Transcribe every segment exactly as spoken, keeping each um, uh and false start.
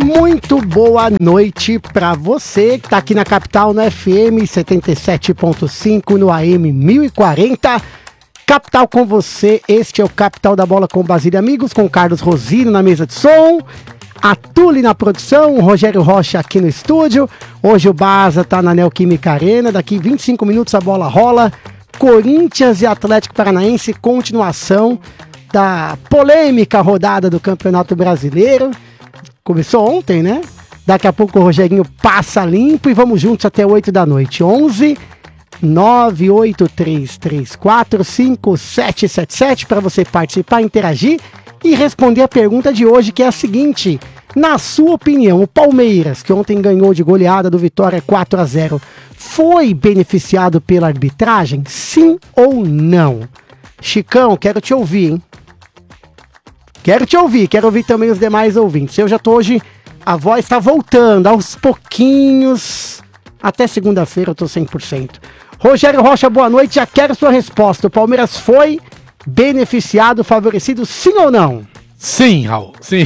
Muito boa noite pra você que tá aqui na capital no F M setenta e sete ponto cinco, no A M mil e quarenta. Capital com você, este é o Capital da Bola com Basílio Amigos, com Carlos Rosino na mesa de som, a Tule na produção, o Rogério Rocha aqui no estúdio. Hoje o Baza tá na Neoquímica Arena, daqui vinte e cinco minutos a bola rola. Corinthians e Atlético Paranaense, continuação da polêmica rodada do Campeonato Brasileiro. Começou ontem, né? Daqui a pouco o Rogerinho passa limpo e vamos juntos até oito da noite. onze nove oito três três quatro cinco sete sete sete para você participar, interagir e responder a pergunta de hoje, que é a seguinte: na sua opinião, o Palmeiras, que ontem ganhou de goleada do Vitória quatro a zero, foi beneficiado pela arbitragem? Sim ou não? Chicão, quero te ouvir, hein? Quero te ouvir, quero ouvir também os demais ouvintes. Eu já tô hoje, a voz está voltando aos pouquinhos. Até segunda-feira eu tô cem por cento. Rogério Rocha, boa noite, já quero sua resposta. O Palmeiras foi beneficiado, favorecido, sim ou não? Sim, Raul, sim.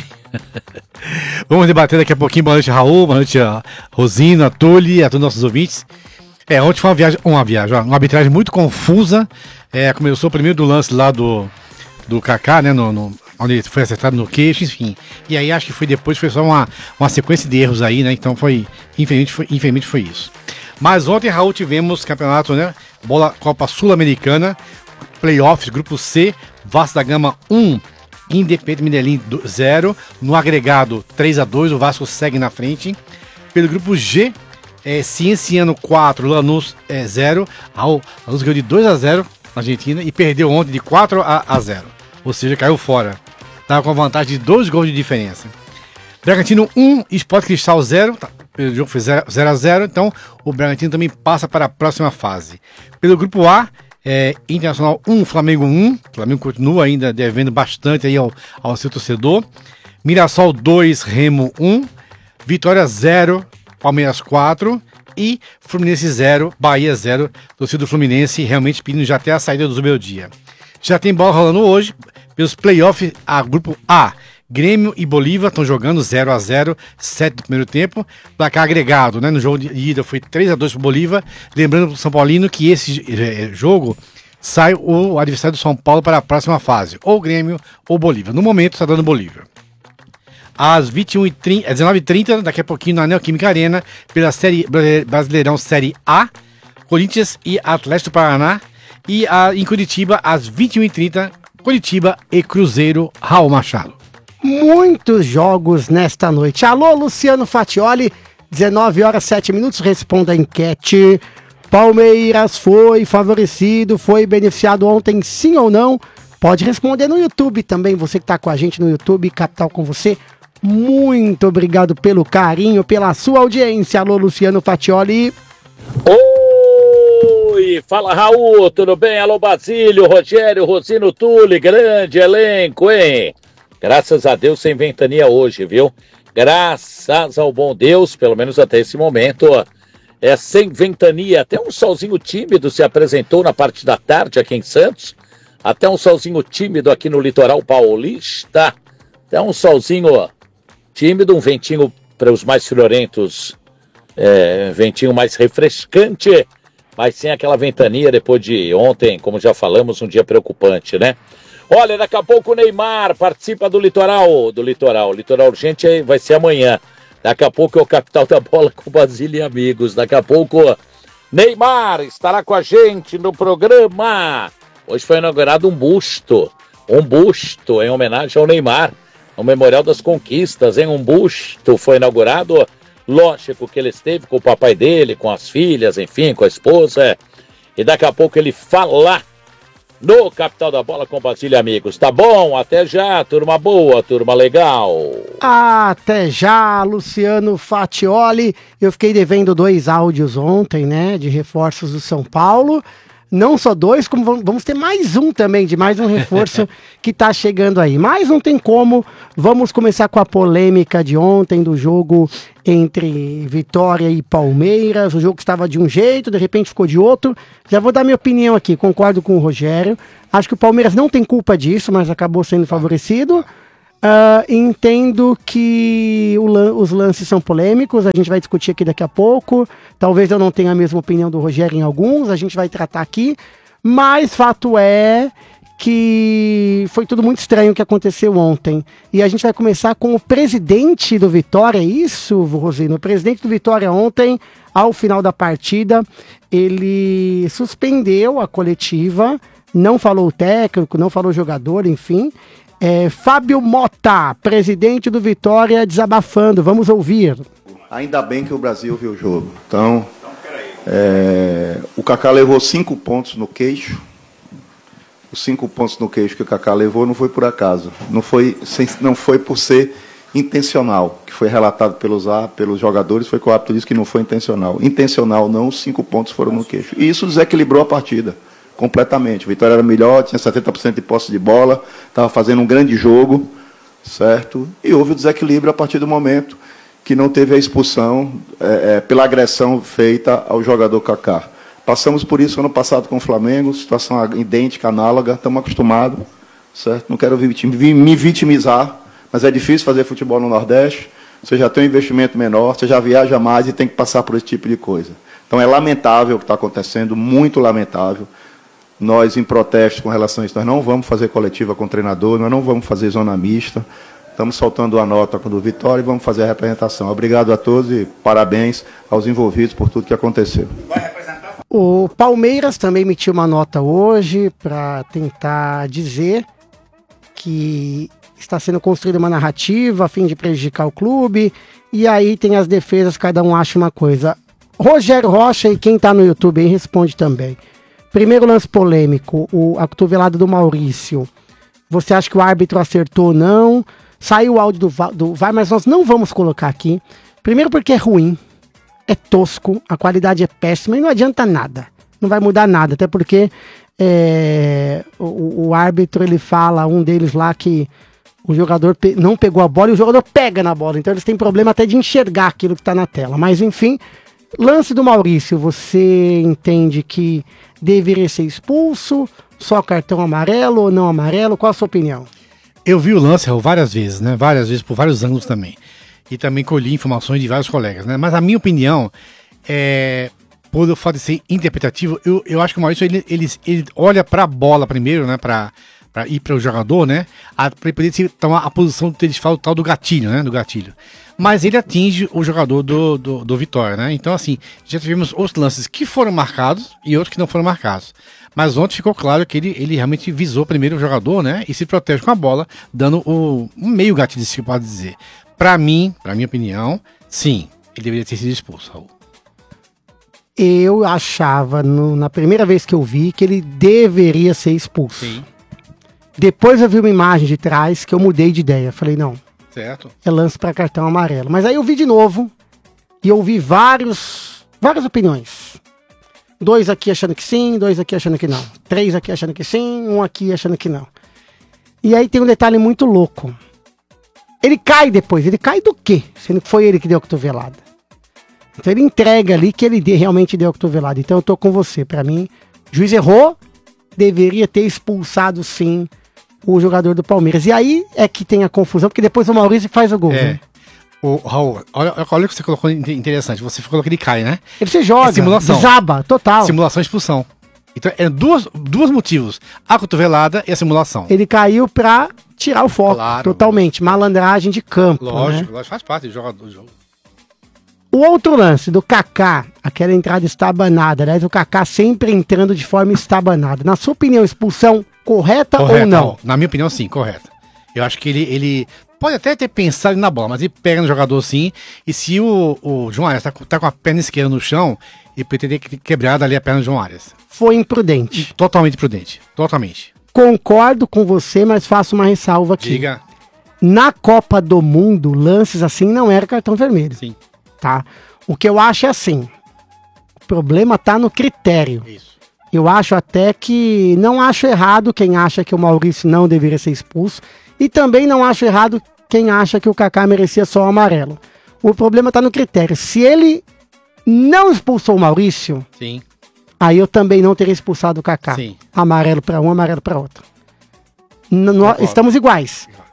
Vamos debater daqui a pouquinho. Boa noite, Raul, boa noite a Rosina, a Tule, a todos os nossos ouvintes. É, ontem foi uma viagem, uma viagem, uma arbitragem muito confusa. É, começou primeiro do lance lá do, do Kaká, né, no, no, onde ele foi acertado no queixo, enfim. E aí acho que foi depois, foi só uma, uma sequência de erros aí, né, então foi, infelizmente foi, infelizmente foi isso. Mas ontem, Raul, tivemos campeonato, né, bola Copa Sul-Americana, playoffs, grupo C, Vasco da Gama um, Independente Medellín zero, no agregado três a dois, o Vasco segue na frente. Pelo grupo G, é, Cienciano quatro, Lanús é, zero, a Lanús ganhou de dois a zero na Argentina e perdeu ontem de quatro a zero, ou seja, caiu fora. Estava com vantagem de dois gols de diferença. Bragantino um, Sport Cristal zero, tá, o jogo foi zero a zero, então o Bragantino também passa para a próxima fase. Pelo grupo A, é, Internacional um, Flamengo um, o Flamengo continua ainda devendo bastante aí ao, ao seu torcedor. Mirassol dois, Remo um, Vitória zero, Palmeiras quatro e Fluminense zero, Bahia zero, torcida do Fluminense realmente pedindo já até a saída do meio-dia. Já tem bola rolando hoje pelos playoffs, a grupo A. Grêmio e Bolívar estão jogando zero a zero, sete do primeiro tempo. Placar agregado, né? No jogo de ida foi três a dois para o Bolívar. Lembrando para o São Paulino que esse eh, jogo sai o adversário do São Paulo para a próxima fase, ou Grêmio ou Bolívar. No momento está dando Bolívar. Às vinte e uma e trinta, dezenove e trinta, daqui a pouquinho na Neoquímica Arena, pela série Brasileirão Série A, Corinthians e Atlético do Paraná. E a, em Curitiba, às vinte e uma e trinta, Curitiba e Cruzeiro, Raul Machado. Muitos jogos nesta noite. Alô, Luciano Fatioli, dezenove horas e sete minutos, responda a enquete. Palmeiras foi favorecido, foi beneficiado ontem, sim ou não? Pode responder no YouTube também, você que está com a gente no YouTube, Capital com você. Muito obrigado pelo carinho, pela sua audiência. Alô, Luciano Fatioli. Oi, fala Raul, tudo bem? Alô, Basílio, Rogério, Rosino, Tule, grande elenco, hein? Graças a Deus sem ventania hoje, viu? Graças ao bom Deus, pelo menos até esse momento, é sem ventania. Até um solzinho tímido se apresentou na parte da tarde aqui em Santos. Até um solzinho tímido aqui no litoral paulista. Até um solzinho tímido, um ventinho para os mais friorentos, é, ventinho mais refrescante, mas sem aquela ventania depois de ontem, como já falamos, um dia preocupante, né? Olha, daqui a pouco o Neymar participa do Litoral, do Litoral, Litoral Urgente vai ser amanhã. Daqui a pouco é o Capital da Bola com Basílio e Amigos. Daqui a pouco Neymar estará com a gente no programa. Hoje foi inaugurado um busto, um busto em homenagem ao Neymar, o Memorial das Conquistas, em um busto foi inaugurado. Lógico que ele esteve com o papai dele, com as filhas, enfim, com a esposa. E daqui a pouco ele fala no Capital da Bola com Basílio e Amigos. Tá bom? Até já, turma boa, turma legal. Até já, Luciano Fatioli. Eu fiquei devendo dois áudios ontem, né, de reforços do São Paulo. Não só dois, como vamos ter mais um também, de mais um reforço que tá chegando aí. Mas não tem como, vamos começar com a polêmica de ontem, do jogo entre Vitória e Palmeiras. O jogo estava de um jeito, de repente ficou de outro. Já vou dar minha opinião aqui, concordo com o Rogério. Acho que o Palmeiras não tem culpa disso, mas acabou sendo favorecido. Uh, entendo que o lan- os lances são polêmicos, a gente vai discutir aqui daqui a pouco. Talvez eu não tenha a mesma opinião do Rogério em alguns, a gente vai tratar aqui. Mas fato é que foi tudo muito estranho o que aconteceu ontem. E a gente vai começar com o presidente do Vitória, é isso, Rosino? O presidente do Vitória ontem, ao final da partida, ele suspendeu a coletiva, não falou o técnico, não falou o jogador, enfim. É, Fábio Mota, presidente do Vitória, desabafando. Vamos ouvir. Ainda bem que o Brasil viu o jogo. Então, é, o Kaká levou cinco pontos no queixo. Os cinco pontos no queixo que o Kaká levou não foi por acaso. Não foi, não foi por ser intencional. O que foi relatado pelos, pelos jogadores foi que o árbitro disse que não foi intencional. Intencional não, os cinco pontos foram no queixo. E isso desequilibrou a partida. Completamente. O Vitória era melhor, tinha setenta por cento de posse de bola, estava fazendo um grande jogo, certo? E houve o desequilíbrio a partir do momento que não teve a expulsão é, é, pela agressão feita ao jogador Kaká. Passamos por isso ano passado com o Flamengo, situação idêntica, análoga, estamos acostumados, certo? Não quero me vitimizar, mas é difícil fazer futebol no Nordeste, você já tem um investimento menor, você já viaja mais e tem que passar por esse tipo de coisa. Então é lamentável o que está acontecendo, muito lamentável. Nós, em protesto com relação a isso, nós não vamos fazer coletiva com o treinador, nós não vamos fazer zona mista. Estamos soltando a nota do Vitória e vamos fazer a representação. Obrigado a todos e parabéns aos envolvidos por tudo que aconteceu. O Palmeiras também emitiu uma nota hoje para tentar dizer que está sendo construída uma narrativa a fim de prejudicar o clube. E aí tem as defesas, cada um acha uma coisa. Rogério Rocha e quem está no YouTube aí responde também. Primeiro lance polêmico, o, a cotovelada do Maurício. Você acha que o árbitro acertou ou não? Saiu o áudio do, do V A R, mas nós não vamos colocar aqui. Primeiro porque é ruim, é tosco, a qualidade é péssima e não adianta nada. Não vai mudar nada, até porque é, o, o árbitro, ele fala, um deles lá, que o jogador pe- não pegou a bola e o jogador pega na bola. Então eles têm problema até de enxergar aquilo que está na tela. Mas enfim, lance do Maurício, você entende que deveria ser expulso, só cartão amarelo ou não amarelo? Qual a sua opinião? Eu vi o lance Raul, várias vezes, né? Várias vezes, por vários ângulos também. E também colhi informações de vários colegas, né? Mas a minha opinião, é, por o fato de ser interpretativo, eu, eu acho que o Maurício, ele, ele, ele olha para a bola primeiro, né? Para ir para o jogador, né? Para ele poder tomar a posição que eles falam, tal do gatilho, né? Do gatilho. Mas ele atinge o jogador do, do, do Vitória, né? Então, assim, já tivemos outros lances que foram marcados e outros que não foram marcados. Mas ontem ficou claro que ele, ele realmente visou primeiro o jogador, né? E se protege com a bola, dando o, um meio gatilho, se pode dizer. Pra mim, pra minha opinião, sim, ele deveria ter sido expulso, Raul. Eu achava, no, na primeira vez que eu vi, que ele deveria ser expulso. Sim. Depois eu vi uma imagem de trás que eu mudei de ideia. Falei, não. Certo. É lance para cartão amarelo. Mas aí eu vi de novo e eu vi vários, várias opiniões. Dois aqui achando que sim, dois aqui achando que não. Três aqui achando que sim, um aqui achando que não. E aí tem um detalhe muito louco. Ele cai depois. Ele cai do quê? Sendo que foi ele que deu a cotovelada. Então ele entrega ali que ele de, realmente deu a cotovelada. Então eu tô com você. Para mim, o juiz errou. Deveria ter expulsado sim o jogador do Palmeiras. E aí é que tem a confusão, porque depois o Maurício faz o gol. É. Né? O Raul, olha, olha o que você colocou interessante. Você falou que ele cai, né? Ele se joga, é simulação. Desaba, total. Simulação e expulsão. Então, é dois, dois motivos. A cotovelada e a simulação. Ele caiu pra tirar o foco, claro, totalmente. Malandragem de campo. Lógico, né? lógico, faz parte do jogador do jogo. O outro lance do Kaká, aquela entrada estabanada. Aliás, o Kaká sempre entrando de forma estabanada. Na sua opinião, expulsão correta, correta ou não? Na minha opinião, sim, correta. Eu acho que ele... ele... pode até ter pensado na bola, mas ele pega no jogador sim. E se o, o João Arias tá, tá com a perna esquerda no chão, ele poderia ter quebrado ali a perna do João Arias. Foi imprudente. Totalmente imprudente. Totalmente. Concordo com você, mas faço uma ressalva aqui. Diga. Na Copa do Mundo, lances assim não era cartão vermelho. Sim. Tá? O que eu acho é assim. O problema tá no critério. Isso. Eu acho até que... não acho errado quem acha que o Maurício não deveria ser expulso. E também não acho errado quem acha que o Kaká merecia só o amarelo. O problema está no critério. Se ele não expulsou o Maurício, sim, aí eu também não teria expulsado o Kaká. Sim. Amarelo para um, amarelo para outro. N- nós estamos iguais.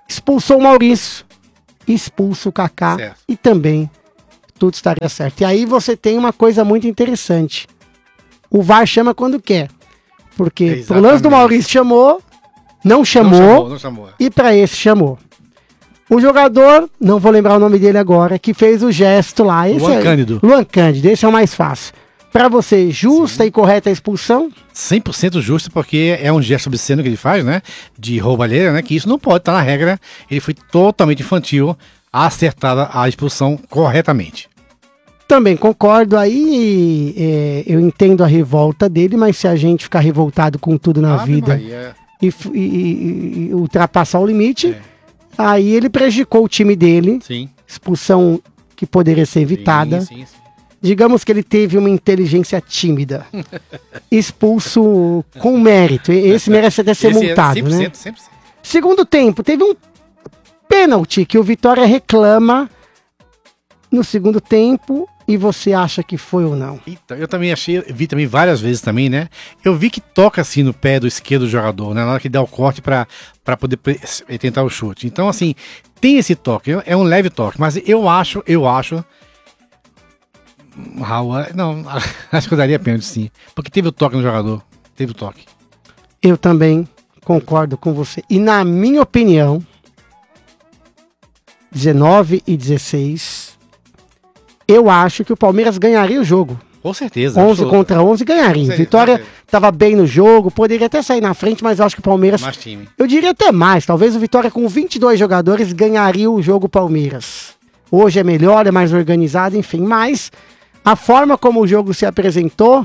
expulsou o Maurício, expulsa o Kaká Certo. e também tudo estaria certo. E aí você tem uma coisa muito interessante. O V A R chama quando quer. Porque Exatamente. pro lance do Maurício chamou, não chamou, Não chamou, não chamou. e para esse chamou. O jogador, não vou lembrar o nome dele agora, que fez o gesto lá. Esse Luan é, Cândido. Luan Cândido, esse é o mais fácil. Para você, justa e correta a expulsão? cem por cento justo, porque é um gesto obsceno que ele faz, né? De roubalheira, né? Que isso não pode estar na regra. Ele foi totalmente infantil, acertada a expulsão corretamente. Também concordo aí, é, eu entendo a revolta dele, mas se a gente ficar revoltado com tudo na Ave vida Maria. e, f- e- e- e ultrapassar o limite, É. aí ele prejudicou o time dele, Sim. expulsão que poderia ser evitada. Sim, sim, sim. Digamos que ele teve uma inteligência tímida, expulso com mérito, e- esse merece até ser Esse é multado, cem por né? cento, cem por cento. Segundo tempo, teve um pênalti que o Vitória reclama no segundo tempo e você acha que foi ou não? Então, eu também achei, vi também várias vezes também, né? Eu vi que toca assim no pé do esquerdo do jogador, né? Na hora que dá o corte pra pra poder pre- tentar o chute. Então, assim, tem esse toque, é um leve toque, mas eu acho, eu acho. Raul, não, acho que eu daria pênalti sim. Porque teve o toque no jogador. Teve o toque. Eu também concordo com você. E na minha opinião, dezenove e dezesseis, eu acho que o Palmeiras ganharia o jogo. Com certeza. onze absoluta. contra onze ganharia. Com certeza, Vitória com certeza. estava bem no jogo, poderia até sair na frente, mas eu acho que o Palmeiras... Mais time. Eu diria até mais, talvez o Vitória com vinte e dois jogadores ganharia o jogo Palmeiras. Hoje é melhor, é mais organizado, enfim, mas a forma como o jogo se apresentou,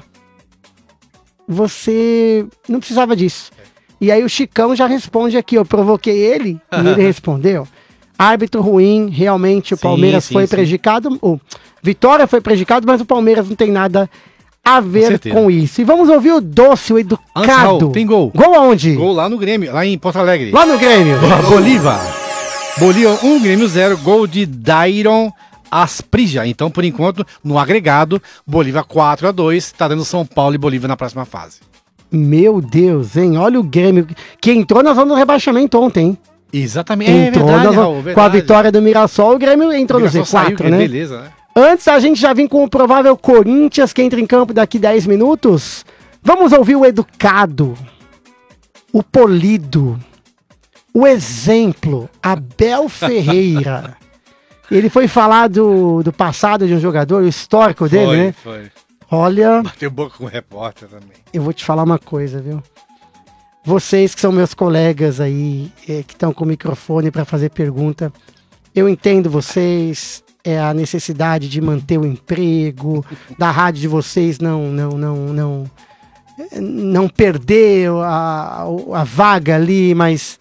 você não precisava disso. E aí o Chicão já responde aqui, eu provoquei ele e ele respondeu. Árbitro ruim, realmente o Sim, Palmeiras sim, foi sim. prejudicado, o Vitória foi prejudicado, mas o Palmeiras não tem nada a ver certeza. com isso. E vamos ouvir o doce, o Antes, educado. Raul, tem gol. Gol aonde? Gol lá no Grêmio, lá em Porto Alegre. Lá no Grêmio. Bolívar. Bolívar um, Grêmio zero. Gol de Dairon Asprija. Então, por enquanto, no agregado, Bolívar quatro a dois. Tá dando São Paulo e Bolívar na próxima fase. Meu Deus, hein? Olha o Grêmio, que entrou na zona do rebaixamento ontem, hein? Exatamente. Entrou na zona- Raul, com a verdade. vitória do Mirassol, o Grêmio entrou no Mirassol Z quatro, saiu, né? Beleza, né? Antes a gente já vem com o provável Corinthians, que entra em campo daqui dez minutos. Vamos ouvir o educado, o polido, o exemplo, Abel Ferreira. Ele foi falar do, do passado de um jogador, o histórico dele, Foi, né? foi. Olha, Bateu boca com o repórter também. eu vou te falar uma coisa, viu? Vocês que são meus colegas aí, eh, que estão com o microfone para fazer pergunta, eu entendo vocês, é a necessidade de manter o emprego, da rádio de vocês não, não, não, não, eh, não perder a, a vaga ali, mas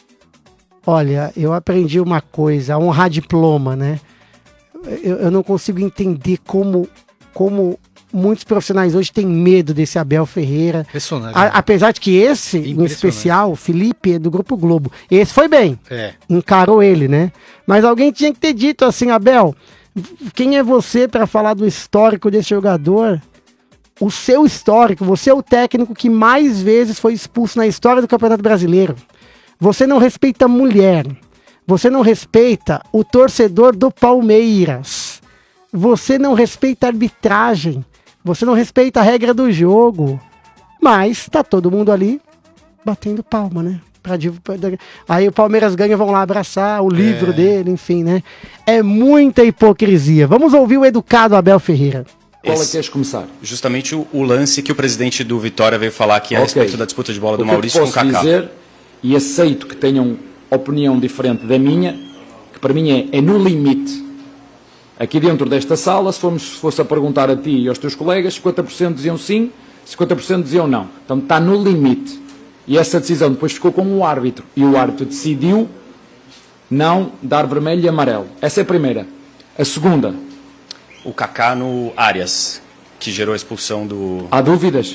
olha, eu aprendi uma coisa, a honrar diploma, né? Eu, eu não consigo entender como, como muitos profissionais hoje têm medo desse Abel Ferreira. Impressionante. A- apesar de que esse, em Impressionante. especial, o Felipe, é do Grupo Globo. Esse foi bem, É. encarou ele, né? Mas alguém tinha que ter dito assim, Abel, quem é você para falar do histórico desse jogador? O seu histórico, você é o técnico que mais vezes foi expulso na história do Campeonato Brasileiro. Você não respeita a mulher. Você não respeita o torcedor do Palmeiras. Você não respeita a arbitragem. Você não respeita a regra do jogo. Mas tá todo mundo ali batendo palma, né? Pra, div- pra- aí o Palmeiras ganha, vão lá abraçar o livro É. dele, enfim, né? É muita hipocrisia. Vamos ouvir o educado Abel Ferreira. Qual é Esse- que queres começar? Justamente o, o lance que o presidente do Vitória veio falar aqui a Ok. respeito da disputa de bola do O que eu Maurício com o posso Kaká. dizer, e aceito que tenham opinião diferente da minha, que para mim é, é no limite. Aqui dentro desta sala, se formos, se fosse a perguntar a ti e aos teus colegas, cinquenta por cento diziam sim, cinquenta por cento diziam não. Então está no limite. E essa decisão depois ficou com o árbitro. E o árbitro decidiu não dar vermelho e amarelo. Essa é a primeira. A segunda, O Kaká no Arias, que gerou a expulsão do... há dúvidas?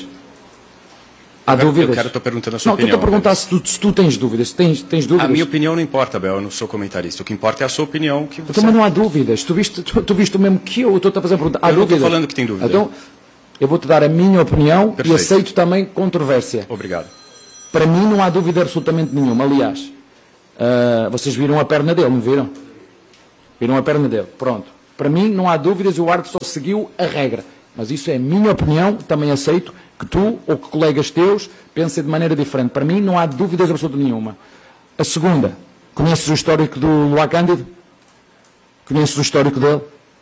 Há Eu quero- dúvidas? Eu quero estou perguntando a sua Não, estou-te opinião. a perguntar se tu, se tu tens dúvidas. Tens, tens A dúvidas? minha opinião não importa, Bel, eu não sou comentarista. O que importa é a sua opinião. Que você... Então, mas não há dúvidas. Tu viste, tu, tu viste o mesmo que eu. Eu estou-te a fazer a pergunta. Há Eu não estou dúvidas? falando que tem dúvida. Então, eu vou-te dar a minha opinião Perfeito. e aceito também controvérsia. Obrigado. Para mim não há dúvida absolutamente nenhuma. Aliás, Uh, vocês viram a perna dele, não viram? Viram a perna dele, pronto. Para mim não há dúvidas e o árbitro só seguiu a regra. Mas isso é a minha opinião, também aceito que tu ou que colegas teus pensem de maneira diferente. Para mim não há dúvidas absoluta nenhuma. A segunda, conheces o histórico do Luá Cândido? Conheces o histórico dele?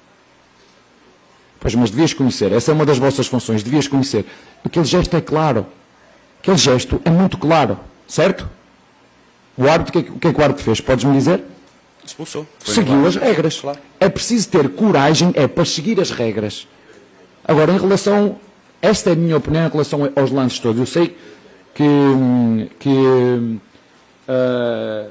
Pois, mas devias conhecer. Essa é uma das vossas funções, devias conhecer. Aquele gesto é claro. Aquele gesto é muito claro, certo? O árbitro, o que é, o que, é que o árbitro fez? Podes-me dizer? Expulsou. Foi Seguiu as regras. Claro. É É preciso ter coragem, é para seguir as regras. Agora, em relação, esta é a minha opinião em relação aos lances todos. Eu sei que, que uh,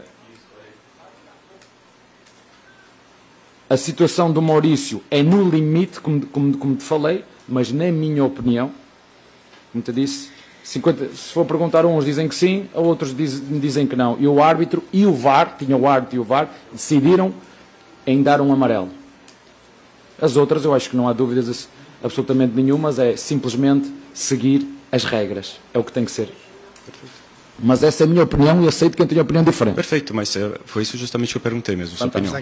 a situação do Maurício é no limite, como, como, como te falei, mas na minha opinião, como te disse, cinquenta, se for perguntar a uns dizem que sim, a outros diz, dizem que não. E o árbitro e o V A R, tinha o árbitro e o V A R, decidiram em dar um amarelo. As outras, eu acho que não há dúvidas absolutamente nenhumas, é simplesmente seguir as regras. É o que tem que ser. Mas essa é a minha opinião e aceito quem tem opinião diferente. Perfeito, mas é, foi isso justamente que eu perguntei mesmo, sua opinião.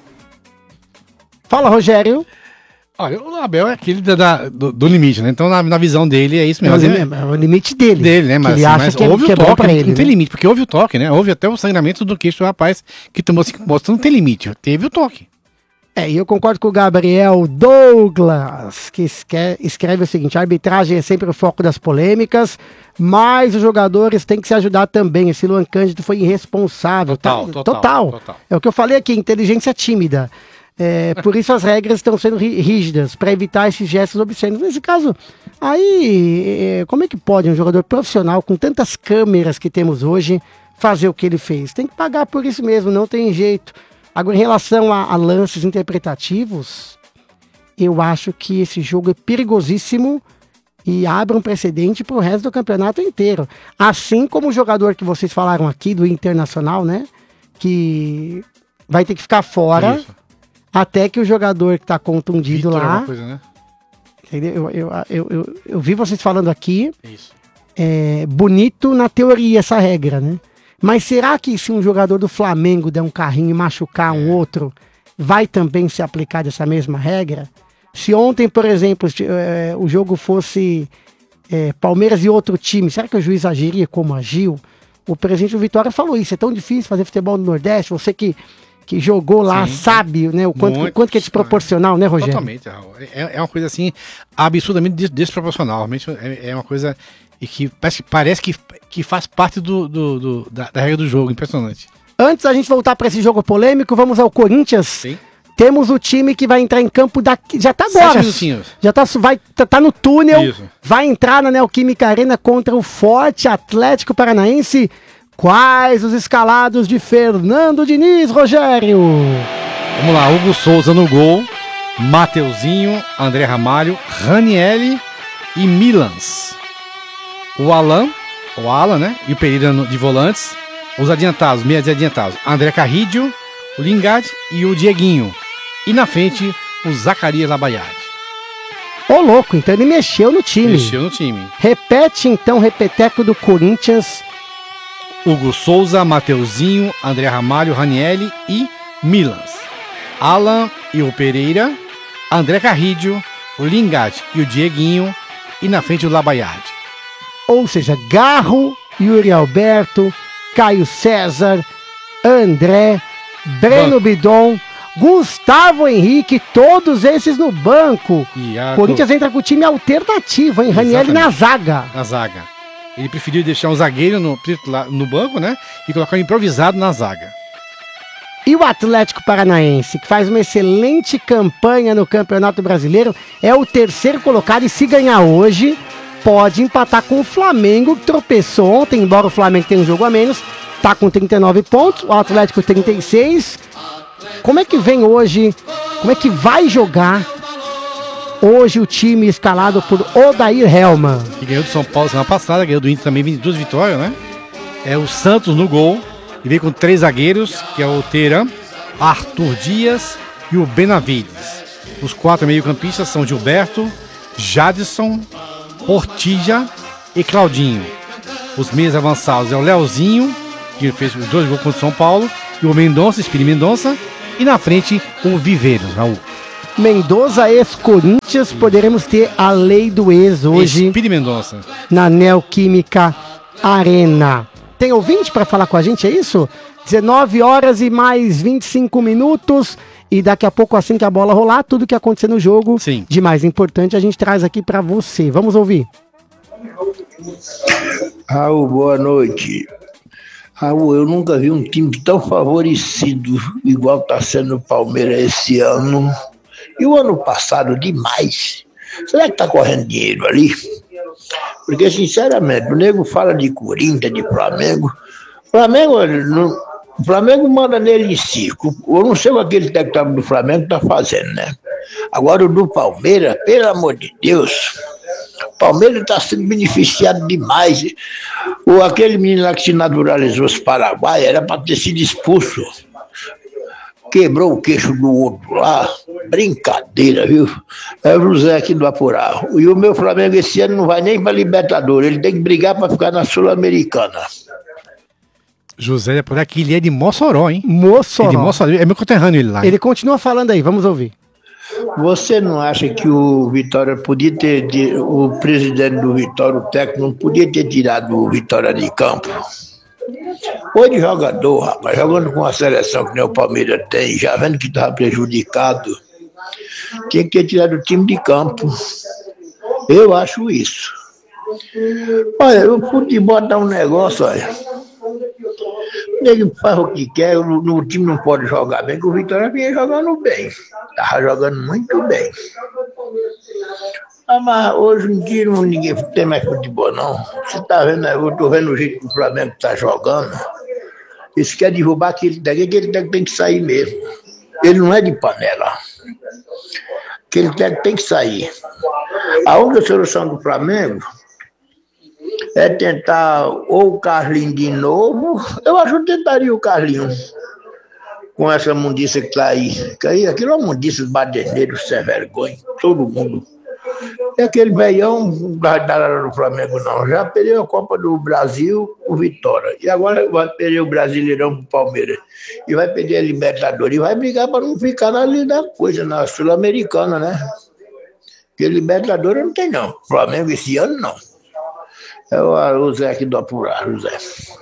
Fala, Rogério. Olha, o Abel é aquele da, da- do, do limite, né? Então, na, na visão dele, é isso mesmo. Mas Mas é- é, é o limite dele. dele, né? Que Mas, ele acha mas que, é, houve que é o bom toque, pra não, ele. não tem né? limite, porque houve o toque, né? Houve até o sangramento do queixo do rapaz que tomou cinco pontos. Então não tem limite, teve o toque. É, e eu concordo com o Gabriel Douglas, que esque- escreve o seguinte: a arbitragem é sempre o foco das polêmicas, mas os jogadores têm que se ajudar também. Esse Luan Cândido foi irresponsável. Total, tá? total, total. É o que eu falei aqui, inteligência tímida. É, por isso as regras estão sendo ri- rígidas, para evitar esses gestos obscenos. Nesse caso, aí, é, como é que pode um jogador profissional, com tantas câmeras que temos hoje, fazer o que ele fez? Tem que pagar por isso mesmo, não tem jeito. Agora, em relação a, a lances interpretativos, eu acho que esse jogo é perigosíssimo e abre um precedente para o resto do campeonato inteiro. Assim como o jogador que vocês falaram aqui, do Internacional, né? Que vai ter que ficar fora Isso. até que o jogador que está contundido Vitor, lá... alguma coisa, né? Entendeu? Eu, eu, eu, eu, eu vi vocês falando aqui, Isso. é bonito na teoria essa regra, né? Mas será que se um jogador do Flamengo der um carrinho e machucar um outro, vai também se aplicar dessa mesma regra? Se ontem, por exemplo, se, é, o jogo fosse é, Palmeiras e outro time, será que o juiz agiria como agiu? O presidente do Vitória falou isso: é tão difícil fazer futebol no Nordeste, você que, que jogou lá Sim. sabe, né, o quanto, Muito, quanto que é desproporcional, né, Rogério? Totalmente, Raul. É, é uma coisa assim, absurdamente des- desproporcional. Realmente é, é uma coisa e que parece, parece que, que faz parte do, do- do- da, da regra do jogo. Impressionante. Antes da gente voltar para esse jogo polêmico, vamos ao Corinthians. Sim. Temos o time que vai entrar em campo daqui, já tá Sete agora. minutinhos. Já tá, su- vai, tá, tá no túnel, Isso. vai entrar na Neoquímica Arena contra o forte Atlético Paranaense. Quais os escalados de Fernando Diniz, Rogério? Vamos lá, Hugo Souza no gol, Mateuzinho, André Ramalho, Ranielli e Milans. O Alan, o Alan, né? E o Pereira no- de volantes. Os adiantados, meias adiantados, André Carrídio, o Lingard e o Dieguinho. E na frente, o Zacarias Labaiade. Ô, louco, então ele mexeu no time. Mexeu no time. Repete então o repeteco do Corinthians. Hugo Souza, Mateuzinho, André Ramalho, Ranielli e Milans. Alan e o Pereira, André Carrídio, o Lingard e o Dieguinho. E na frente, o Labaiade. Ou seja, Garro, Yuri Alberto, Caio César, André, Breno Banco. Bidon, Gustavo Henrique, todos esses no banco. E a Corinthians entra com o time alternativo, hein? Ranielli na zaga. na zaga. Ele preferiu deixar um zagueiro no, no banco, né? E colocar um improvisado na zaga. E o Atlético Paranaense, que faz uma excelente campanha no Campeonato Brasileiro, é o terceiro colocado e se ganhar hoje, pode empatar com o Flamengo, que tropeçou ontem, embora o Flamengo tenha um jogo a menos, tá com trinta e nove pontos, o Atlético trinta e seis. Como é que vem hoje, como é que vai jogar hoje o time escalado por Odair Helman? Que ganhou do São Paulo semana passada, ganhou do Inter também, vinte e duas vitórias, né? É o Santos no gol. E veio com três zagueiros, que é o Teran, Arthur Dias e o Benavides. Os quatro meio-campistas são Gilberto, Jadson, Ortija e Claudinho. Os meias avançados é o Leozinho, que fez os dois gols contra o São Paulo, e o Mendonça, Espírito Mendonça, e na frente o Viveiros, Raul. Mendonça, ex-Corinthians, poderemos ter a lei do ex hoje Espírito Mendonça. na Neoquímica Arena. Tem ouvinte para falar com a gente, é isso? dezenove horas e mais vinte e cinco minutos. E daqui a pouco, assim que a bola rolar, tudo que acontecer no jogo, Sim. de mais importante, a gente traz aqui para você. Vamos ouvir. Raul, boa noite. Raul, eu nunca vi um time tão favorecido igual está sendo o Palmeiras esse ano. E o ano passado, demais. Será que está correndo dinheiro ali? Porque, sinceramente, o nego fala de Corinthians, de Flamengo. Flamengo, não... O Flamengo manda nele em circo. Eu não sei o que aquele técnico do Flamengo está fazendo, né? Agora o do Palmeiras, pelo amor de Deus, o Palmeiras está sendo beneficiado demais. O, aquele menino lá que se naturalizou os Paraguai era para ter sido expulso. Quebrou o queixo do outro lá. Brincadeira, viu? É o José aqui do Apurá. E o meu Flamengo esse ano não vai nem para Libertadores. Ele tem que brigar para ficar na Sul-Americana. José é por aqui, ele é de Mossoró, hein? Mossoró. É de Mossoró, é meu conterrâneo ele lá. Ele continua falando aí, vamos ouvir. Você não acha que o Vitória podia ter, o presidente do Vitória, o técnico, não podia ter tirado o Vitória de campo? Foi de jogador, rapaz, jogando com a seleção que nem o Palmeiras tem, já vendo que estava prejudicado, tinha que ter tirado o time de campo. Eu acho isso. Olha, o futebol dá um negócio, olha. Ele faz o que quer, o, o time não pode jogar bem, que o Vitória vinha jogando bem. Estava jogando muito bem. Ah, mas hoje em dia não, ninguém tem mais futebol, não. Você está vendo, eu estou vendo o jeito que o Flamengo está jogando. Isso quer derrubar aquele técnico, aquele técnico tem que sair mesmo. Ele não é de panela. Aquele técnico tem que sair. A única solução do Flamengo é tentar ou o Carlinhos de novo. Eu acho que eu tentaria o Carlinhos com essa mundiça que está aí. Que aí aquilo é uma mundiça de baderneiro, sem vergonha, todo mundo. E aquele velhão não vai dar no Flamengo, não. Já perdeu a Copa do Brasil, o Vitória. E agora vai perder o Brasileirão pro Palmeiras. E vai perder a Libertadores. E vai brigar para não ficar ali na coisa, na Sul-Americana, né? Porque Libertadores não tem, não. Flamengo esse ano, não. É o Zé aqui do Apurá, José.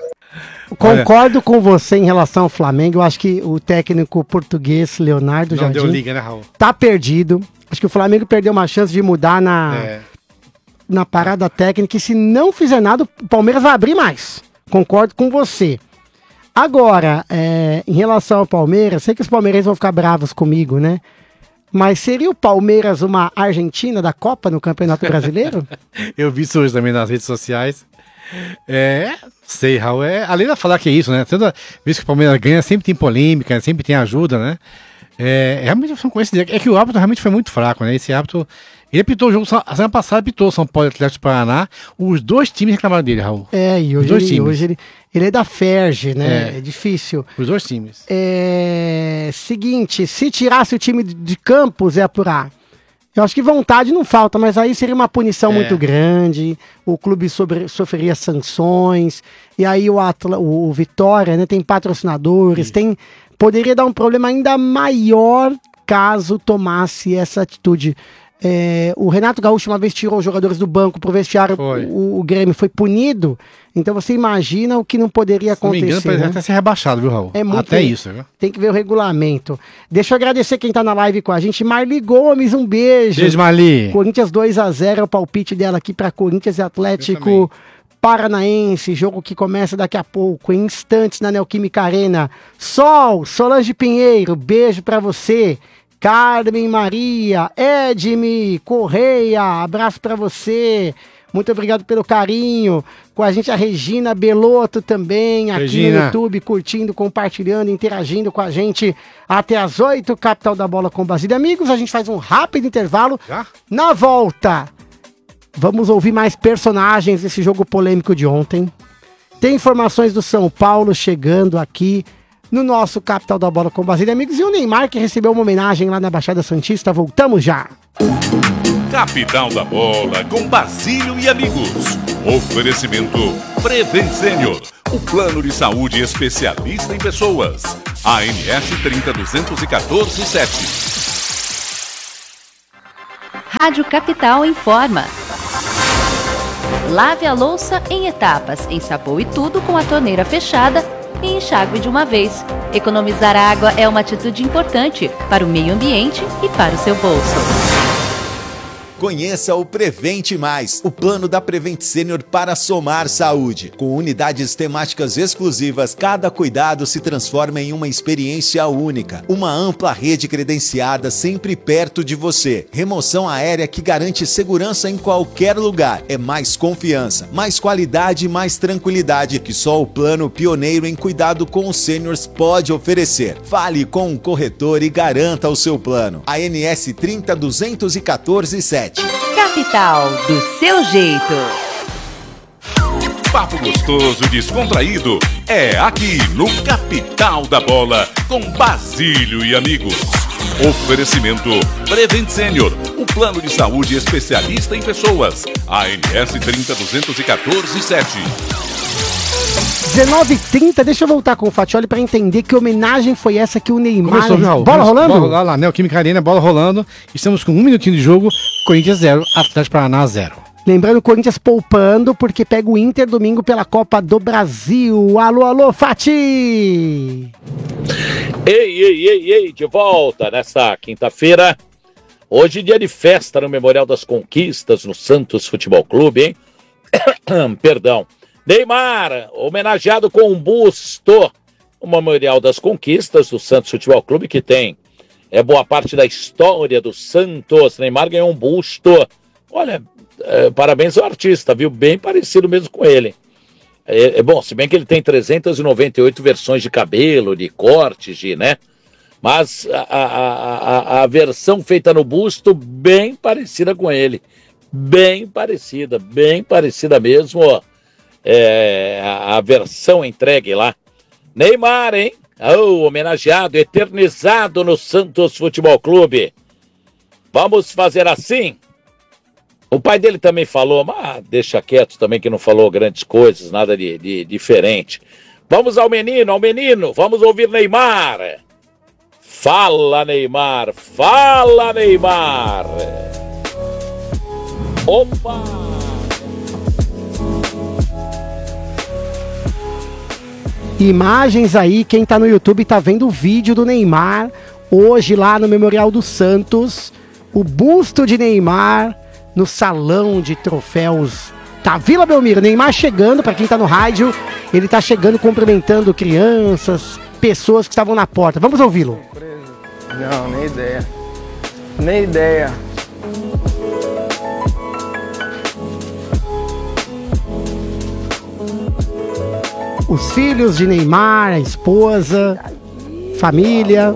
Concordo com você em relação ao Flamengo. Eu acho que o técnico português, Leonardo Não Jardim, deu liga, né, Raul? tá perdido. Acho que o Flamengo perdeu uma chance de mudar na, É. na parada técnica. E se não fizer nada, o Palmeiras vai abrir mais. Concordo com você. Agora, é, em relação ao Palmeiras, sei que os palmeirenses vão ficar bravos comigo, né? Mas seria o Palmeiras uma Argentina da Copa no Campeonato Brasileiro? Eu vi isso hoje também nas redes sociais. É, sei, Raul. É, além de falar que é isso, né? Toda vez que o Palmeiras ganha, sempre tem polêmica, sempre tem ajuda, né? É, realmente são coincidências. É que o árbitro realmente foi muito fraco, né? Esse árbitro. Ele apitou o jogo, a semana passada apitou São Paulo e Atlético do Paraná. Os dois times reclamaram dele, Raul. É, e hoje, dois ele, times. hoje ele, ele é da Ferge, né? É, É. é difícil. Os dois times. É, seguinte, se tirasse o time de- de Campos, é apurar. Eu acho que vontade não falta, mas aí seria uma punição É. muito grande, o clube sobre- sofreria sanções, e aí o, Atla, o, o Vitória, né, tem patrocinadores, tem, poderia dar um problema ainda maior caso tomasse essa atitude. É, o Renato Gaúcho uma vez tirou os jogadores do banco pro vestiário, Foi. o, o Grêmio foi punido, então você imagina o que não poderia Se não me acontecer. engano, parece né? até ser rebaixado, viu, Raul? É muito Até bem. isso, viu? Tem que ver o regulamento. Deixa eu agradecer quem tá na live com a gente. Marli Gomes, um beijo. Beijo, Marli. Corinthians dois a zero é o palpite dela aqui para Corinthians e Eu Atlético também. Paranaense. Jogo que começa daqui a pouco, em instantes na Neoquímica Arena. Sol, Solange Pinheiro, beijo para você. Carmen Maria, Edme Correia, abraço para você. Muito obrigado pelo carinho. Com a gente a Regina Belotto também, aqui Regina. no YouTube, curtindo, compartilhando, interagindo com a gente até as oito, Capital da Bola com Basílio. Amigos, a gente faz um rápido intervalo. Já? Na volta, vamos ouvir mais personagens desse jogo polêmico de ontem. Tem informações do São Paulo chegando aqui no nosso Capital da Bola com Basílio. Amigos, e o Neymar que recebeu uma homenagem lá na Baixada Santista. Voltamos já. Capital da Bola com Basílio e amigos. Oferecimento Preven Sênior. o plano de saúde especialista em pessoas. A N S trinta duzentos e quatorze sete. Rádio Capital informa. Lave a louça em etapas, ensaboe tudo com a torneira fechada e enxague de uma vez. Economizar água é uma atitude importante para o meio ambiente e para o seu bolso. Conheça o Prevente Mais, o plano da Prevent Senior para somar saúde. Com unidades temáticas exclusivas, cada cuidado se transforma em uma experiência única. Uma ampla rede credenciada sempre perto de você. Remoção aérea que garante segurança em qualquer lugar. É mais confiança, mais qualidade e mais tranquilidade que só o plano pioneiro em cuidado com os sêniors pode oferecer. Fale com um corretor e garanta o seu plano. A N S trinta duzentos e quatorze sete. Capital, do seu jeito. Papo gostoso e descontraído é aqui no Capital da Bola com Basílio e amigos. Oferecimento Prevent Senior, o plano de saúde especialista em pessoas. A N S trinta duzentos e quatorze sete. dezenove e trinta, deixa eu voltar com o Fatioli para entender que homenagem foi essa que o Neymar... Começou, viu, Raul? Bola rolando? Bola rolando lá, Neoquímica Arena, bola rolando. Estamos com um minutinho de jogo, Corinthians zero, Atlético Paraná zero. Lembrando, o Corinthians poupando, porque pega o Inter domingo pela Copa do Brasil. Alô, alô, Fati! Ei, ei, ei, ei, de volta nessa quinta-feira. Hoje dia de festa no Memorial das Conquistas, no Santos Futebol Clube, hein? Perdão. Neymar, homenageado com um busto. O Memorial das Conquistas do Santos Futebol Clube, que tem é boa parte da história do Santos. Neymar ganhou um busto. Olha, é, parabéns ao artista, viu? Bem parecido mesmo com ele. É, é bom, se bem que ele tem trezentas e noventa e oito versões de cabelo, de cortes, de, né? Mas a, a, a, a versão feita no busto, bem parecida com ele. Bem parecida, bem parecida mesmo, ó. É, a, a versão entregue lá. Neymar, hein? Oh, homenageado, eternizado no Santos Futebol Clube. Vamos fazer assim? O pai dele também falou, mas deixa quieto também que não falou grandes coisas, nada de, de diferente. Vamos ao menino, ao menino, vamos ouvir Neymar. Fala, Neymar, fala, Neymar. Opa! Imagens aí, quem tá no YouTube tá vendo o vídeo do Neymar, hoje lá no Memorial do Santos, o busto de Neymar no salão de troféus da Vila Belmiro. Neymar chegando, pra quem tá no rádio, ele tá chegando cumprimentando crianças, pessoas que estavam na porta. Vamos ouvi-lo. Não, nem ideia, nem ideia. Os filhos de Neymar, a esposa, família,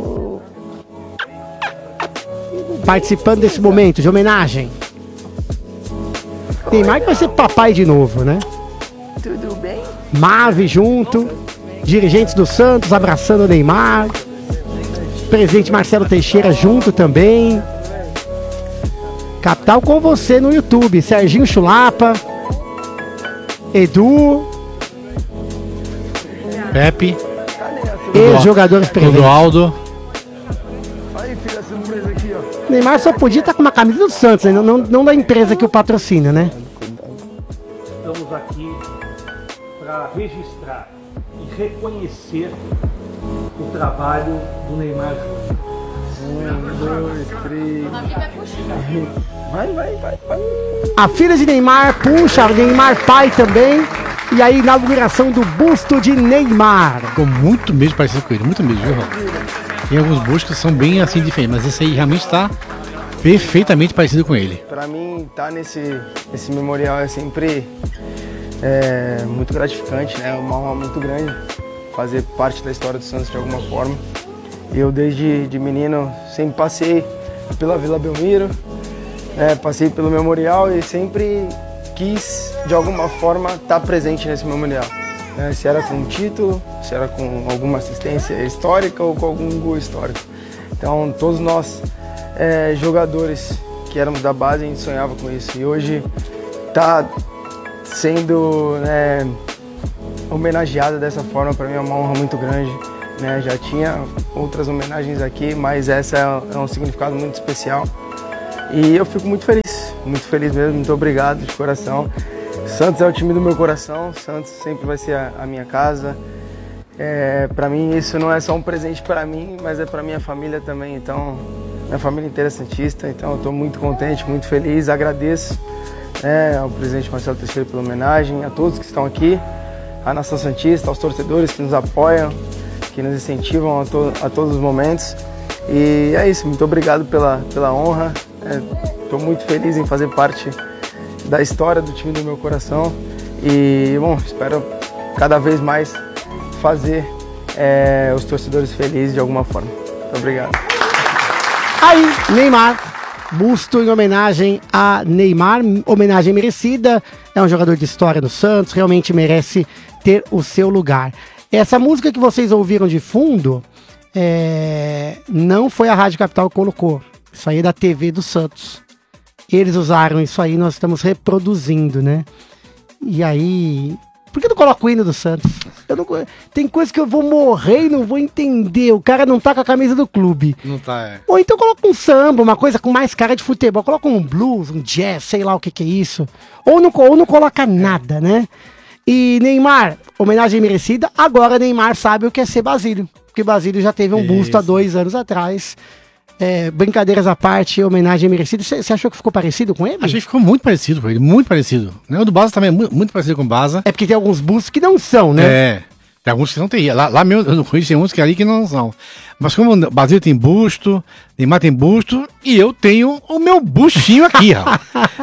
participando desse momento de homenagem. Neymar que vai ser papai de novo, né? Tudo bem? Mave junto, dirigentes do Santos abraçando o Neymar, presidente Marcelo Teixeira junto também. Capital com você no YouTube, Serginho Chulapa, Edu, Pepe, ex-jogadores presentes. Clodoaldo. Aí, filha, a surpresa aqui, ó. Neymar só podia estar com uma camisa do Santos, né? não, não, não da empresa que o patrocina, né? Estamos aqui para registrar e reconhecer o trabalho do Neymar Júnior. Um, dois, três. Vai, vai, vai, vai. A filha de Neymar puxa, o Neymar pai também. E a inauguração do busto de Neymar. Ficou muito mesmo parecido com ele, muito mesmo, viu, Raul? Tem alguns bustos que são bem assim diferentes, mas esse aí realmente está perfeitamente parecido com ele. Para mim, estar tá nesse, nesse memorial é sempre é, muito gratificante, né? É uma honra muito grande fazer parte da história do Santos de alguma forma. Eu, desde de menino, sempre passei pela Vila Belmiro, é, passei pelo memorial e sempre quis, de alguma forma, estar presente nesse memorial. É, se era com um título, se era com alguma assistência histórica ou com algum gol histórico. Então, todos nós, é, jogadores que éramos da base, a gente sonhava com isso. E hoje está sendo, né, homenageado dessa forma, para mim é uma honra muito grande, né? Já tinha outras homenagens aqui, mas essa é um significado muito especial. E eu fico muito feliz, muito feliz mesmo, muito obrigado de coração. Santos é o time do meu coração, Santos sempre vai ser a, a minha casa. É, para mim isso não é só um presente para mim, mas é para minha família também, então minha família inteira é santista, então eu estou muito contente, muito feliz, agradeço é, ao presidente Marcelo Teixeira pela homenagem, a todos que estão aqui, à nação santista, aos torcedores que nos apoiam, que nos incentivam a, to a todos os momentos. E é isso, muito obrigado pela, pela honra, estou é, muito feliz em fazer parte da história do time do meu coração e, bom, espero cada vez mais fazer é, os torcedores felizes de alguma forma. Muito obrigado. Aí, Neymar, busto em homenagem a Neymar, homenagem merecida, é um jogador de história do Santos, realmente merece ter o seu lugar. Essa música que vocês ouviram de fundo, é, não foi a Rádio Capital que colocou, isso aí é da T V do Santos. Eles usaram isso aí, nós estamos reproduzindo, né? E aí... Por que eu não coloco o hino do Santos? Eu não... Tem coisa que eu vou morrer e não vou entender. O cara não tá com a camisa do clube. Não tá, é. Ou então coloca um samba, uma coisa com mais cara de futebol. Coloca um blues, um jazz, sei lá o que que é isso. Ou não, ou não coloca nada, né? E Neymar, homenagem merecida. Agora Neymar sabe o que é ser Basílio. Porque Basílio já teve um busto isso. há dois anos atrás. É, brincadeiras à parte, homenagem merecida. Você achou que ficou parecido com ele? Achei que ficou muito parecido com ele, muito parecido. O do Baza também é muito, muito parecido com o Baza. É porque tem alguns bustos que não são, né? É, tem alguns que não tem. Lá, lá mesmo, no Corinthians tem uns que ali que não são. Mas como o Basílio tem busto, Neymar tem busto, e eu tenho o meu bustinho aqui, ó.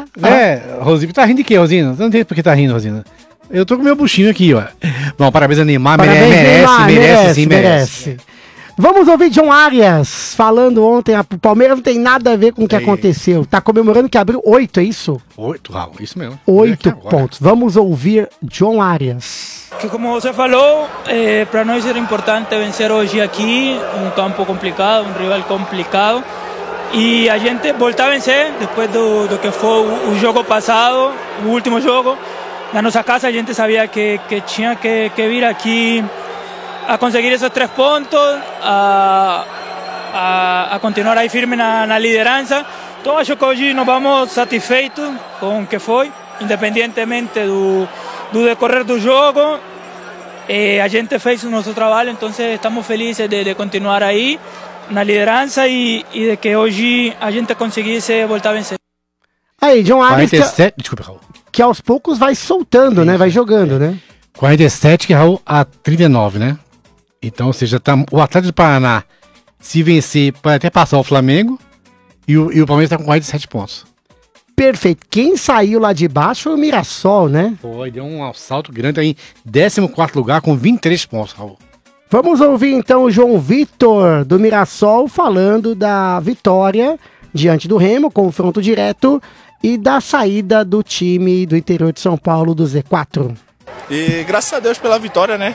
É, Rosina, tá rindo de quê, Rosina? Não tem por que tá rindo, Rosina. Eu tô com o meu bustinho aqui, ó. Bom, parabéns a Neymar, parabéns, merece, Neymar, merece, merece, sim, merece. merece. Vamos ouvir John Arias falando ontem, o Palmeiras não tem nada a ver com o que Ei. aconteceu. Tá comemorando que abriu oito, é isso? Oito, Raul, isso mesmo. Oito pontos. Vamos ouvir John Arias. Que como você falou, eh, para nós era importante vencer hoje aqui, um campo complicado, um rival complicado. E a gente voltar a vencer depois do, do que foi o, o jogo passado, o último jogo. Na nossa casa a gente sabia que, que tinha que, que vir aqui a conseguir esos tres puntos, a, a, a continuar aí firme na, na liderança. Então acho que hoje nos vamos satisfeitos com o que foi, independentemente do, do decorrer do jogo. Eh, a gente fez o nosso trabalho, então estamos felizes de, de continuar aí na liderança e, e de que hoje a gente conseguisse voltar a vencer. Aí, John Arias, quarenta e sete, que, desculpa, Raul. Que aos poucos vai soltando, né? Vai jogando, é. né? quarenta e sete, que Raul, a trinta e nove, né? Então, ou seja, tá, o Atlético do Paraná, se vencer, pode até passar o Flamengo, e o, e o Palmeiras tá com quarenta e sete pontos. Perfeito. Quem saiu lá de baixo foi o Mirassol, né? Foi, deu um salto grande aí, em décimo quarto lugar com vinte e três pontos, Raul. Vamos ouvir então o João Vitor, do Mirassol, falando da vitória diante do Remo, confronto direto, e da saída do time do interior de São Paulo, do Z quatro. E graças a Deus pela vitória, né?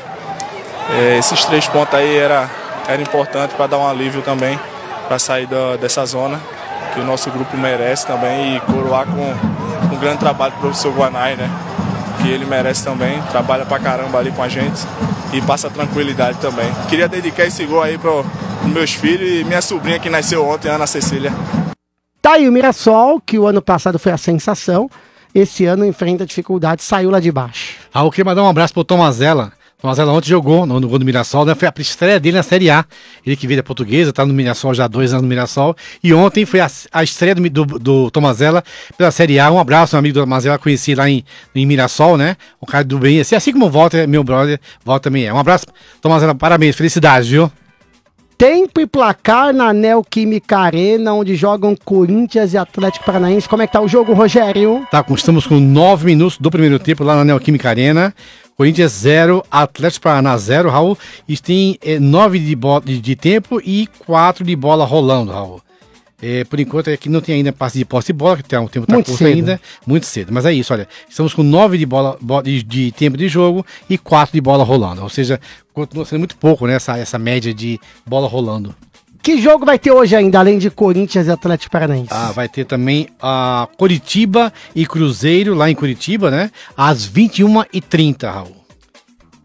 É, esses três pontos aí era, era importante para dar um alívio também, para sair da, dessa zona, que o nosso grupo merece também, e coroar com, com um grande trabalho do professor Guanai, né? Que ele merece também, trabalha pra caramba ali com a gente e passa tranquilidade também. Queria dedicar esse gol aí para os meus filhos e minha sobrinha que nasceu ontem, Ana Cecília. Tá aí o Mirassol, que o ano passado foi a sensação, esse ano enfrenta dificuldade, saiu lá de baixo. Ah, eu queria mandar um abraço pro Tomazella. Tomazella ontem jogou no, no gol do Mirassol, né? Foi a estreia dele na Série A. Ele que veio da Portuguesa, tá no Mirassol já há dois anos no Mirassol. E ontem foi a, a estreia do, do, do Tomazella pela Série A. Um abraço, um amigo do Tomazella, conheci lá em, em Mirassol, né? Um cara do bem, assim, assim como o Walter, meu brother, Walter também é. Um abraço, Tomazella, parabéns, felicidades, viu? Tempo e placar na Neoquímica Arena, onde jogam Corinthians e Atlético Paranaense. Como é que tá o jogo, Rogério? Tá, estamos com nove minutos do primeiro tempo lá na Neoquímica Arena. Corinthians zero, Atlético Paraná zero, Raul. E tem é, nove de, de, de tempo e quatro de bola rolando, Raul. É, por enquanto aqui não tem ainda passe de posse de bola, que tem um tempo tá muito curto cedo. ainda, muito cedo. Mas é isso, olha, estamos com nove de bola de, de tempo de jogo e quatro de bola rolando. Ou seja, continua sendo muito pouco, né, essa, essa média de bola rolando. Que jogo vai ter hoje ainda, além de Corinthians e Atlético Paranaense? Ah, vai ter também a uh, Coritiba e Cruzeiro, lá em Curitiba, né? Às vinte e uma e trinta, Raul.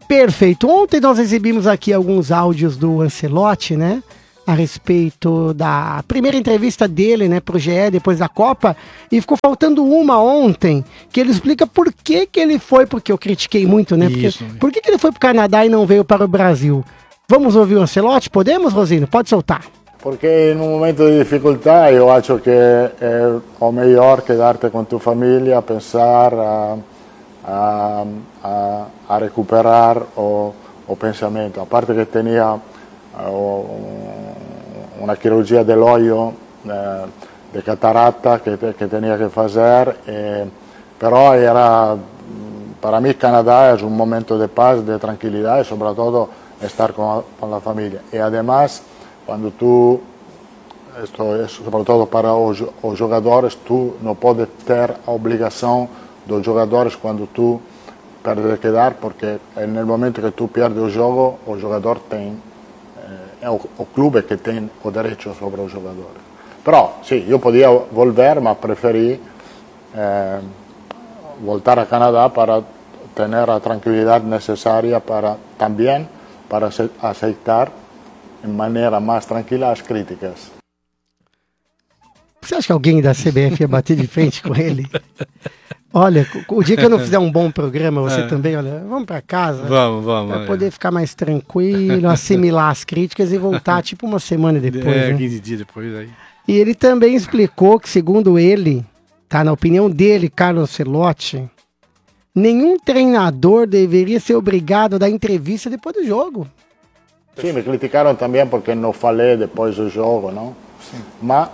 Perfeito. Ontem nós exibimos aqui alguns áudios do Ancelotti, né? A respeito da primeira entrevista dele, né, pro G E depois da Copa, e ficou faltando uma ontem, que ele explica por que que ele foi, porque eu critiquei muito, né? Porque, Isso. por que que ele foi pro Canadá e não veio para o Brasil? Vamos ouvir o Ancelotti? Podemos, Rosino? Pode soltar. Porque in un momento di difficoltà io acho che è o melhor quedarte con tua famiglia, pensar a, a, a, a recuperar o, o pensamento. A parte che tenia uh, una chirurgia dell'olio eh, di cataratta che, che tenia che fazer, eh, però era, para mí Canadá es un momento de paz, de tranquilidad y sobre todo estar con, con la familia. Y además, cuando tú, esto es sobre todo para os, os jogadores, tú no puedes tener a obligación de los jugadores cuando tú perdes de quedar, porque en el momento que tú pierdes el juego, el jugador tem, eh, é o, o clube que tem o derecho sobre os jogadores. Pero sí, yo podía volver, mas preferí eh, voltar a Canadá para tener la tranquilidad necesaria para también para aceitar de maneira mais tranquila as críticas. Você acha que alguém da C B F ia bater de frente com ele? Olha, o dia que eu não fizer um bom programa, você é. também, olha, vamos para casa. Vamos, vamos. Para poder ficar mais tranquilo, assimilar as críticas e voltar tipo uma semana depois. É, né? quinze dias depois aí. E ele também explicou que, segundo ele, tá, na opinião dele, Carlo Ancelotti, nenhum treinador deveria ser obrigado a dar entrevista depois do jogo. Sim, me criticaram também porque não falei depois do jogo, não? Sim. Mas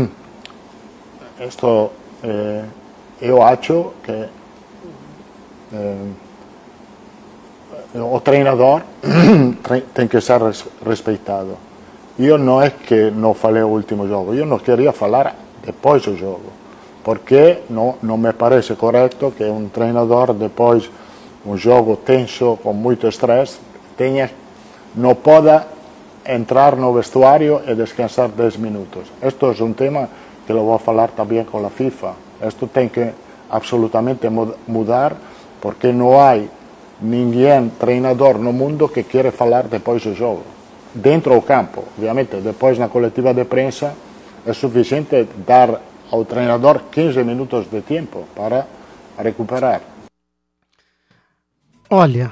isto, eh, eu acho que eh, o treinador tem que ser respeitado. Eu não é que não falei o último jogo, eu não queria falar depois do jogo, porque não, não me parece correto que um treinador, depois de um jogo tenso, com muito estresse, tenha não pode entrar no vestuário e descansar dez minutos. Este é um tema que eu vou falar também com a FIFA. Isto tem que absolutamente mudar, porque não há ninguém treinador no mundo que queira falar depois do jogo. Dentro do campo, obviamente, depois na coletiva de prensa, é suficiente dar ao treinador quinze minutos de tempo para recuperar. Olha...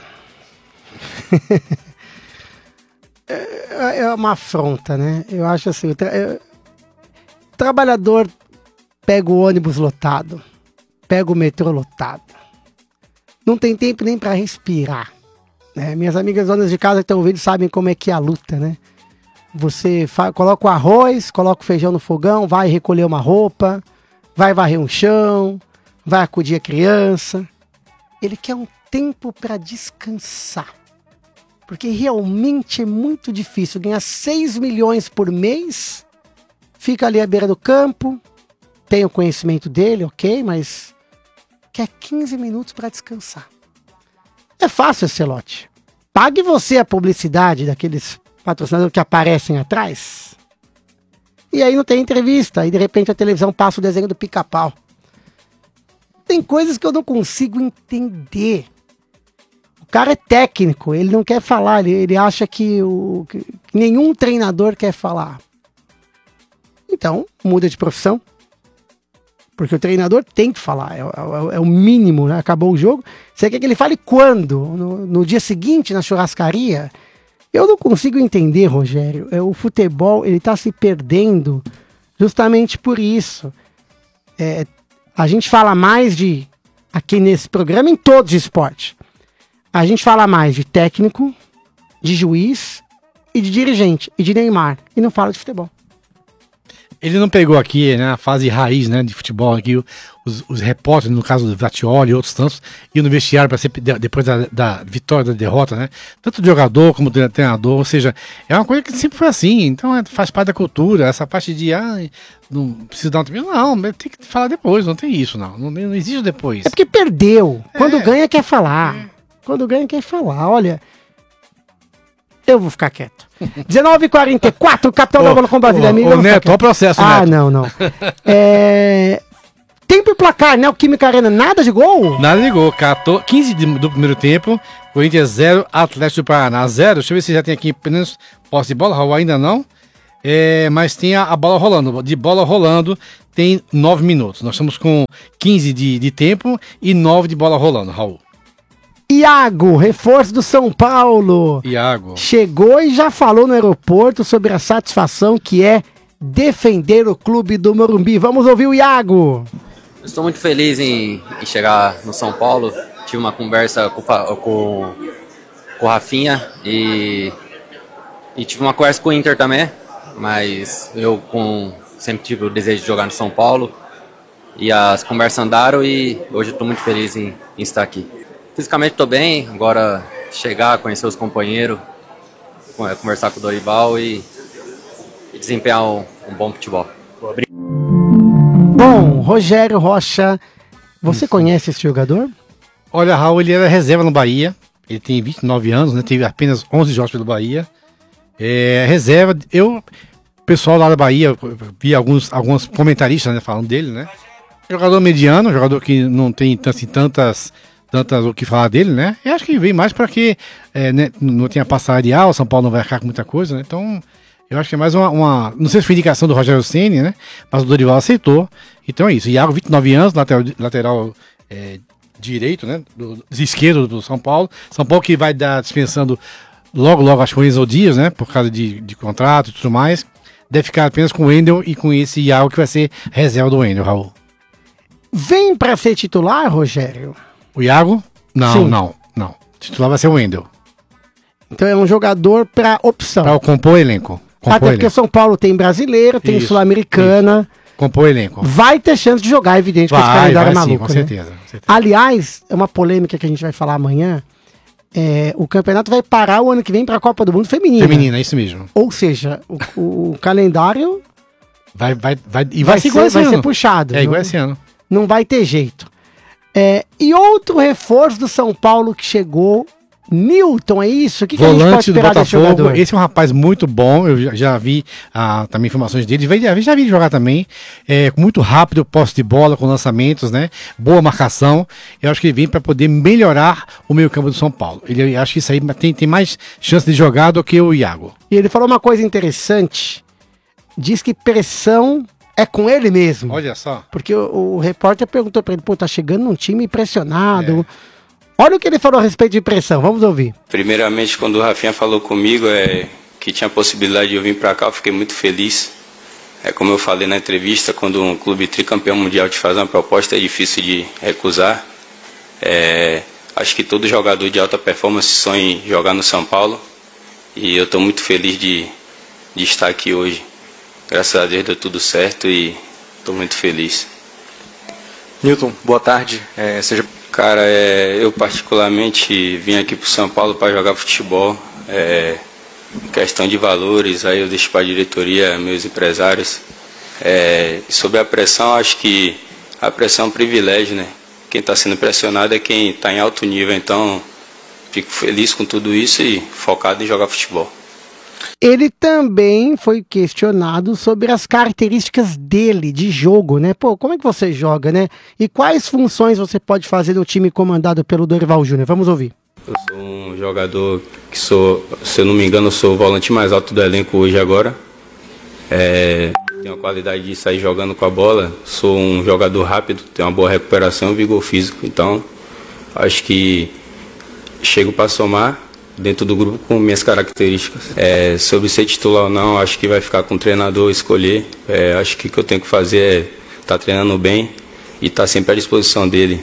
É uma afronta, né? Eu acho assim, o, tra é, o trabalhador pega o ônibus lotado, pega o metrô lotado, não tem tempo nem para respirar, né? Minhas amigas donas de casa que estão ouvindo sabem como é que é a luta, né? Você coloca o arroz, coloca o feijão no fogão, vai recolher uma roupa, vai varrer um chão, vai acudir a criança. Ele quer um tempo para descansar. Porque realmente é muito difícil ganhar seis milhões por mês, fica ali à beira do campo, tem o conhecimento dele, ok, mas quer quinze minutos para descansar. É fácil, Ancelotti. Pague você a publicidade daqueles patrocinadores que aparecem atrás, e aí não tem entrevista, aí de repente a televisão passa o desenho do Pica-Pau. Tem coisas que eu não consigo entender. O cara é técnico, ele não quer falar, ele, ele acha que, o, que nenhum treinador quer falar. Então, muda de profissão. Porque o treinador tem que falar, é, é, é o mínimo, né? Acabou o jogo. Você quer que ele fale quando? No, no dia seguinte, na churrascaria? Eu não consigo entender, Rogério. É, o futebol, ele tá se perdendo justamente por isso. É, a gente fala mais de, aqui nesse programa, em todos os esportes, a gente fala mais de técnico, de juiz e de dirigente, e de Neymar, e não fala de futebol. Ele não pegou aqui, né, a fase raiz, né, de futebol aqui, os, os repórteres, no caso do Vatioli e outros tantos, iam no vestiário para ser depois da, da vitória, da derrota, né, tanto do jogador como do treinador, ou seja, é uma coisa que sempre foi assim, então é, faz parte da cultura, essa parte de, ah, não precisa dar um tempo, não, tem que falar depois, não tem isso, não, não, não existe depois. É porque perdeu, quando é. ganha quer falar, é. quando ganha quer falar, olha... Eu vou ficar quieto. dezenove e quarenta e quatro, Capitão da Bola com Brasília Amiga. Ô, Neto, olha o processo, Ah, Neto. não, não. É... Tempo e placar, né? O Química Arena, nada de gol? Nada de gol, quinze do primeiro tempo, Corinthians zero, Atlético do Paraná zero. Deixa eu ver se já tem aqui apenas posse de bola, Raul, ainda não. É, mas tem a, a bola rolando, de bola rolando tem nove minutos. Nós estamos com quinze de, de tempo e nove de bola rolando, Raul. Iago, reforço do São Paulo. Iago. Chegou e já falou no aeroporto sobre a satisfação que é defender o clube do Morumbi. Vamos ouvir o Iago. Estou muito feliz em, em chegar no São Paulo. Tive uma conversa com, com, com o Rafinha e, e tive uma conversa com o Inter também. Mas eu com, sempre tive o desejo de jogar no São Paulo. E as conversas andaram e hoje estou muito feliz em, em estar aqui. Fisicamente estou bem, agora chegar, conhecer os companheiros, conversar com o Dorival e, e desempenhar um, um bom futebol. Bom, Rogério Rocha, você conhece esse jogador? Olha, Raul, ele era reserva no Bahia, ele tem vinte e nove anos, né? Teve apenas onze jogos pelo Bahia. É, reserva, eu, o pessoal lá da Bahia, vi alguns, alguns comentaristas, né, falando dele, né? Jogador mediano, jogador que não tem assim, tantas... tantas o que falar dele, né? Eu acho que vem mais para que é, né, não tenha passarial, o São Paulo não vai arcar com muita coisa, né? Então, eu acho que é mais uma, uma... Não sei se foi indicação do Rogério Ceni, né? Mas o Dorival aceitou. Então é isso. Iago, vinte e nove anos, lateral, lateral é, direito, né? Do, do esquerdo do São Paulo. São Paulo que vai dar dispensando logo, logo, acho que o Enzo Dias, né? Por causa de, de contrato e tudo mais. Deve ficar apenas com o Wendel e com esse Iago que vai ser reserva do Wendel, Raul. Vem para ser titular, Rogério? O Iago? Não, Sim. não, não. O titular vai ser o Wendel. Então é um jogador para opção. Para compor o elenco. Compor Até porque o São Paulo tem brasileiro, tem Sul-Americana. Compor o elenco. Vai ter chance de jogar, evidente, vai, com esse calendário vai, maluco. Sim, com, né? certeza, com certeza. Aliás, é uma polêmica que a gente vai falar amanhã. É, o campeonato vai parar o ano que vem para a Copa do Mundo Feminina. Feminina, é isso mesmo. Ou seja, o, o, o calendário vai, vai, vai, e vai, vai, ser, ser, vai ser ser puxado. É igual não, esse ano. Não vai ter jeito. É, e outro reforço do São Paulo que chegou, Newton, é isso? O que, que a gente pode esperar desse jogador? Esse é um rapaz muito bom, eu já, já vi ah, também informações dele, já, já vi ele jogar também, é, muito rápido, posse de bola, com lançamentos, né? Boa marcação. Eu acho que ele vem para poder melhorar o meio campo do São Paulo. Ele, eu acho que isso aí tem, tem mais chance de jogar do que o Iago. E ele falou uma coisa interessante, diz que pressão é com ele mesmo. Olha só. Porque o, o repórter perguntou pra ele, pô, tá chegando num time pressionado. É. Olha o que ele falou a respeito de pressão, vamos ouvir. Primeiramente, quando o Rafinha falou comigo é, que tinha a possibilidade de eu vir pra cá, eu fiquei muito feliz. É como eu falei na entrevista, quando um clube tricampeão mundial te faz uma proposta, é difícil de recusar. É, acho que todo jogador de alta performance sonha em jogar no São Paulo. E eu estou muito feliz de, de estar aqui hoje. Graças a Deus deu tudo certo e estou muito feliz. Newton, boa tarde. É, seja... Cara, é, eu particularmente vim aqui para São Paulo para jogar futebol. É, questão de valores, aí eu deixo para a diretoria, meus empresários. É, sobre a pressão, acho que a pressão é um privilégio, né? Quem está sendo pressionado é quem está em alto nível, então fico feliz com tudo isso e focado em jogar futebol. Ele também foi questionado sobre as características dele, de jogo, né? Pô, como é que você joga, né? E quais funções você pode fazer no time comandado pelo Dorival Júnior? Vamos ouvir. Eu sou um jogador que sou, se eu não me engano, eu sou o volante mais alto do elenco hoje agora. É, tenho a qualidade de sair jogando com a bola. Sou um jogador rápido, tenho uma boa recuperação e vigor físico. Então, acho que chego para somar dentro do grupo com minhas características. É, sobre ser titular ou não, acho que vai ficar com o treinador escolher. É, acho que o que eu tenho que fazer é estar tá treinando bem e estar tá sempre à disposição dele.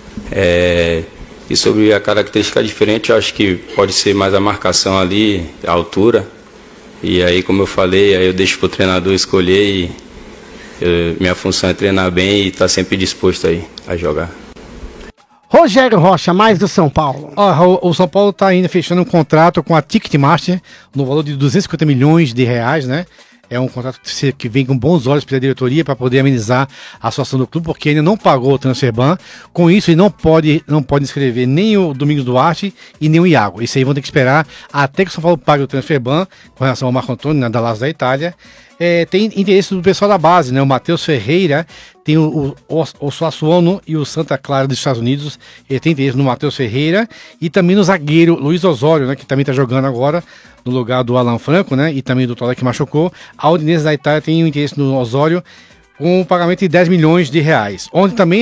É, e sobre a característica diferente, eu acho que pode ser mais a marcação ali, a altura. E aí, como eu falei, aí eu deixo para o treinador escolher e eu, minha função é treinar bem e estar tá sempre disposto aí a jogar. Rogério Rocha, mais do São Paulo. Oh, o, o São Paulo está ainda fechando um contrato com a Ticketmaster no valor de duzentos e cinquenta milhões de reais, né? É um contrato que vem com bons olhos pela diretoria para poder amenizar a situação do clube, porque ainda não pagou o transferban. Com isso, ele não pode, não pode inscrever nem o Domingos Duarte e nem o Iago. Isso aí vão ter que esperar até que o São Paulo pague o transferban com relação ao Marco Antônio, né, da Lazio da Itália. é, tem interesse do pessoal da base, né? O Matheus Ferreira, tem o, o, o Sassuolo e o Santa Clara dos Estados Unidos, ele tem interesse no Matheus Ferreira e também no zagueiro Luiz Osório, né? Que também está jogando agora no lugar do Alan Franco, né? E também do Toledo que machucou. A Udinese da Itália tem um interesse no Osório com um pagamento de dez milhões de reais. Onde também